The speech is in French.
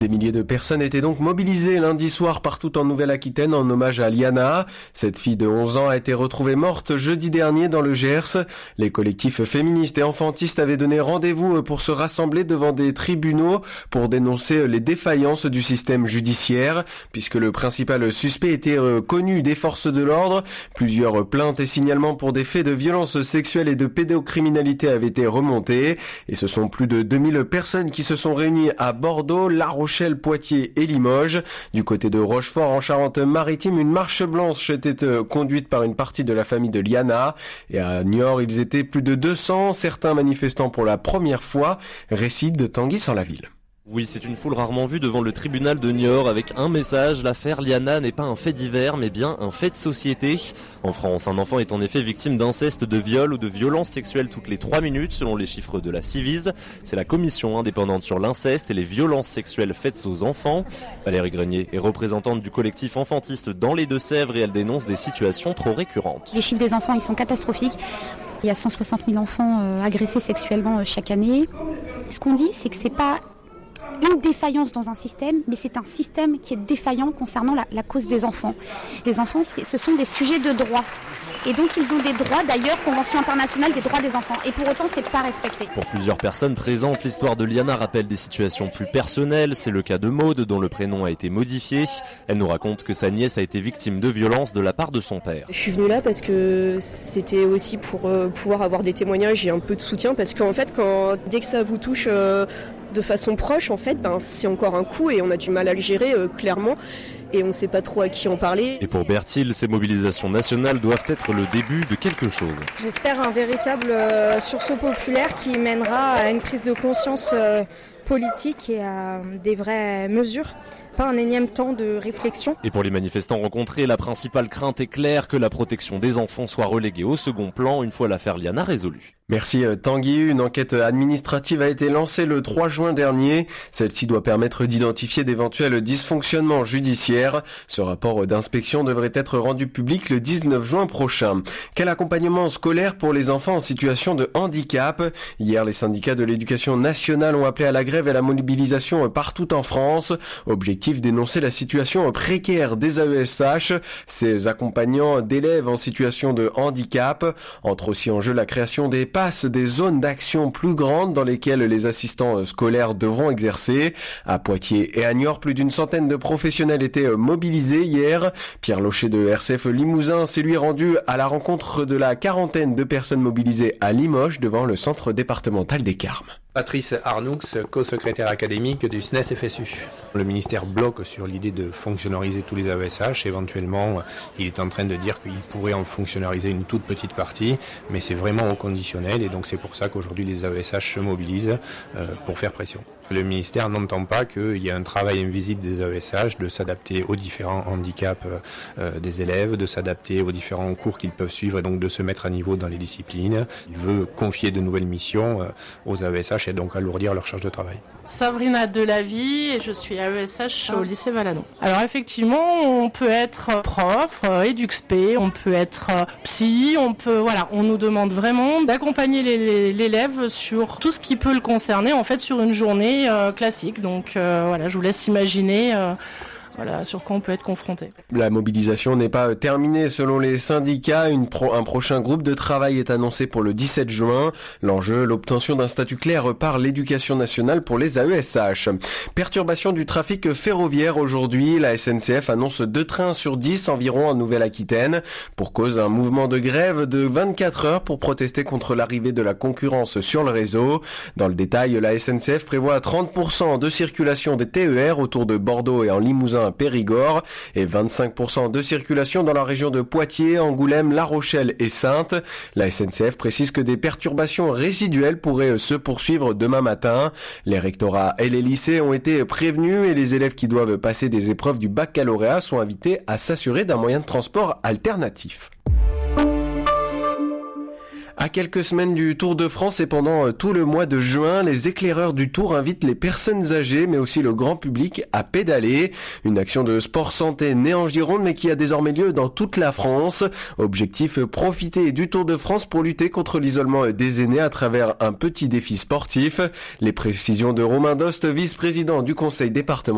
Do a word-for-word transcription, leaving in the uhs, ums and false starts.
Des milliers de personnes étaient donc mobilisées lundi soir partout en Nouvelle-Aquitaine en hommage à Liana. Cette fille de onze ans a été retrouvée morte jeudi dernier dans le Gers. Les collectifs féministes et enfantistes avaient donné rendez-vous pour se rassembler devant des tribunaux pour dénoncer les défaillances du système judiciaire, puisque le principal suspect était connu des forces de l'ordre. Plusieurs plaintes et signalements pour des faits de violence sexuelle et de pédocriminalité avaient été remontés. Et ce sont plus de deux mille personnes qui se sont réunies à Bordeaux, La Rochelle, Poitiers et Limoges. Du côté de Rochefort, en Charente-Maritime, une marche blanche était conduite par une partie de la famille de Liana. Et à Niort, ils étaient plus de deux cents, certains manifestant pour la première fois. Récit de Tanguy sans la ville. Oui, c'est une foule rarement vue devant le tribunal de Niort avec un message. L'affaire Liana n'est pas un fait divers, mais bien un fait de société. En France, un enfant est en effet victime d'inceste, de viol ou de violences sexuelles toutes les trois minutes, selon les chiffres de la Civise. C'est la commission indépendante sur l'inceste et les violences sexuelles faites aux enfants. Valérie Grenier est représentante du collectif enfantiste dans les Deux-Sèvres et elle dénonce des situations trop récurrentes. Les chiffres des enfants, ils sont catastrophiques. Il y a cent soixante mille enfants agressés sexuellement chaque année. Ce qu'on dit, c'est que c'est pas une défaillance dans un système, mais c'est un système qui est défaillant concernant la, la cause des enfants. Les enfants, ce sont des sujets de droit. Et donc ils ont des droits, d'ailleurs, Convention internationale des droits des enfants. Et pour autant, c'est pas respecté. Pour plusieurs personnes présentes, l'histoire de Liana rappelle des situations plus personnelles. C'est le cas de Maude, dont le prénom a été modifié. Elle nous raconte que sa nièce a été victime de violences de la part de son père. Je suis venue là parce que c'était aussi pour euh, pouvoir avoir des témoignages et un peu de soutien. Parce qu'en fait, quand, dès que ça vous touche euh, de façon proche, en fait, ben, c'est encore un coup et on a du mal à le gérer, euh, clairement. Et on ne sait pas trop à qui en parler. Et pour Bertil, ces mobilisations nationales doivent être le début de quelque chose. J'espère un véritable euh, sursaut populaire qui mènera à une prise de conscience euh, politique et à des vraies mesures. Pas un énième temps de réflexion. Et pour les manifestants rencontrés, la principale crainte est claire, que la protection des enfants soit reléguée au second plan une fois l'affaire Liana résolue. Merci Tanguy. Une enquête administrative a été lancée le trois juin dernier. Celle-ci doit permettre d'identifier d'éventuels dysfonctionnements judiciaires. Ce rapport d'inspection devrait être rendu public le dix-neuf juin prochain. Quel accompagnement scolaire pour les enfants en situation de handicap? Hier, les syndicats de l'éducation nationale ont appelé à la grève et à la mobilisation partout en France. Objectif dénoncer la situation précaire des A E S H, ces accompagnants d'élèves en situation de handicap. Entre aussi en jeu la création des passes, des zones d'action plus grandes dans lesquelles les assistants scolaires devront exercer. À Poitiers et à Niort, plus d'une centaine de professionnels étaient mobilisés hier. Pierre Locher de R C F Limousin s'est lui rendu à la rencontre de la quarantaine de personnes mobilisées à Limoges devant le centre départemental des Carmes. Patrice Arnoux, co-secrétaire académique du S N E S F S U. Le ministère bloque sur l'idée de fonctionnariser tous les A E S H. Éventuellement, il est en train de dire qu'il pourrait en fonctionnariser une toute petite partie, mais c'est vraiment au conditionnel et donc c'est pour ça qu'aujourd'hui les A E S H se mobilisent euh, pour faire pression. Le ministère n'entend pas qu'il y a un travail invisible des A E S H, de s'adapter aux différents handicaps euh, des élèves, de s'adapter aux différents cours qu'ils peuvent suivre et donc de se mettre à niveau dans les disciplines. Il veut confier de nouvelles missions euh, aux A E S H et donc alourdir leur charge de travail. Sabrina Delavie et je suis A E S H au lycée Valadon. Alors effectivement, on peut être prof, euh, éduc-spé, on peut être euh, psy, on peut voilà, on nous demande vraiment d'accompagner les, les, l'élève sur tout ce qui peut le concerner en fait sur une journée euh, classique. Donc euh, voilà, je vous laisse imaginer euh, Voilà sur quoi on peut être confronté. La mobilisation n'est pas terminée selon les syndicats. Une pro- un prochain groupe de travail est annoncé pour le dix-sept juin. L'enjeu, l'obtention d'un statut clair par l'éducation nationale pour les A E S H. Perturbation du trafic ferroviaire aujourd'hui. La S N C F annonce deux trains sur dix environ en Nouvelle-Aquitaine. Pour cause, un mouvement de grève de vingt-quatre heures pour protester contre l'arrivée de la concurrence sur le réseau. Dans le détail, la S N C F prévoit trente pour cent de circulation des T E R autour de Bordeaux et en Limousin à Périgord et vingt-cinq pour cent de circulation dans la région de Poitiers, Angoulême, La Rochelle et Saintes. La S N C F précise que des perturbations résiduelles pourraient se poursuivre demain matin. Les rectorats et les lycées ont été prévenus et les élèves qui doivent passer des épreuves du baccalauréat sont invités à s'assurer d'un moyen de transport alternatif. À quelques semaines du Tour de France et pendant tout le mois de juin, les éclaireurs du Tour invitent les personnes âgées mais aussi le grand public à pédaler. Une action de sport santé née en Gironde mais qui a désormais lieu dans toute la France. Objectif, profiter du Tour de France pour lutter contre l'isolement des aînés à travers un petit défi sportif. Les précisions de Romain Dost, vice-président du conseil départemental.